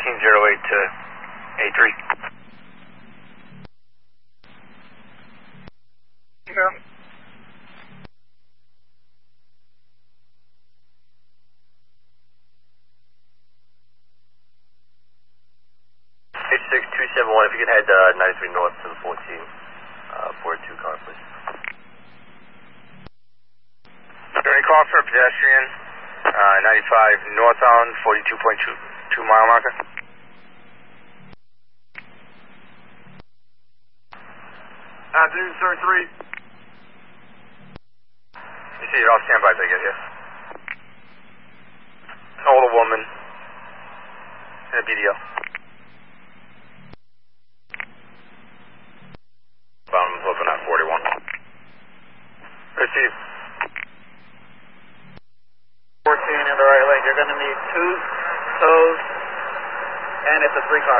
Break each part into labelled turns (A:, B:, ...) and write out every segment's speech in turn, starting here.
A: 1808 to A3.
B: Yeah.
A: 271, if you could head 93 north to the 14, 42 car, please.
C: Any call for a pedestrian, 95 northbound, 42.2 mile marker.
B: Afternoon, sir, 3.
C: You see, you're off standby as I get here. Older woman in a BDO. Bottom open at 41. Receive.
B: 14 in the right lane. You're going to need 2 tows, and it's a 3-car.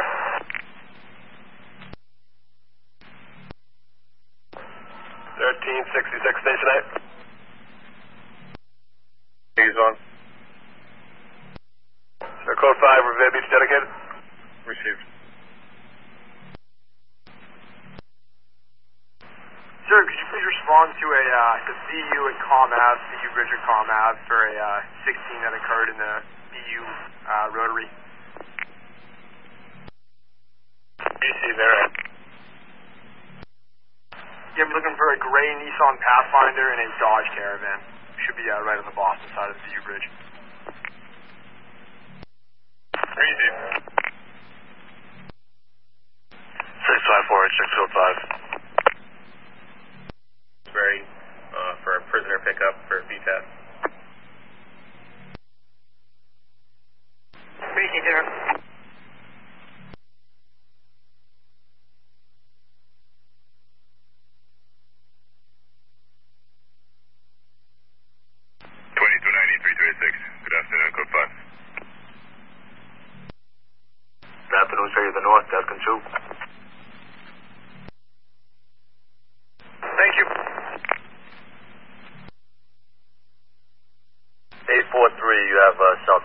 A: Station 8. He's on. Code 5, Revere Beach dedicated.
C: Received.
B: Sir, could you please respond to the BU and Calm Ave, BU Bridge and Calm Ave for a 16 that occurred in the BU Rotary?
A: BC there.
B: Yeah, I'm looking for a gray Nissan Pathfinder and a Dodge Caravan. Should be right on the Boston side of the BU Bridge.
A: Easy. 654, Chickfield 5.
D: Ready for a prisoner pickup for VTAP.
B: Speaking here.
A: Good afternoon, code 5. Good afternoon, sir. The north, Descon 2.
B: Thank you.
A: 843, you have cell